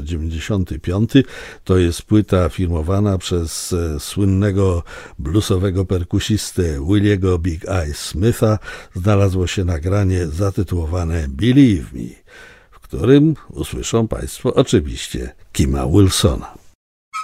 95. To jest płyta firmowana przez słynnego bluesowego perkusistę Williego Big Eye Smitha. Znalazło się nagranie zatytułowane Believe Me, w którym usłyszą Państwo oczywiście Kima Wilsona.